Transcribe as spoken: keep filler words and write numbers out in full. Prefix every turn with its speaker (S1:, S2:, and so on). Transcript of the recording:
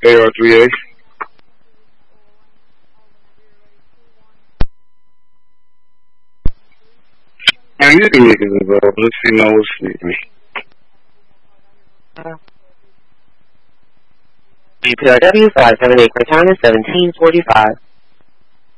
S1: A R three A. Now you can make it involved. Let's see now what's sleeping.
S2: G P R W five seven eight, Cortana seventeen forty-five.